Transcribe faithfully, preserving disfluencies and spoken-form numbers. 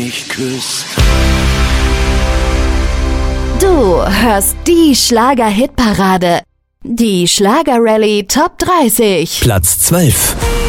Ich küsse. Du hörst die Schlager-Hitparade. Die Schlager-Rallye Top dreißig. Platz zwölf.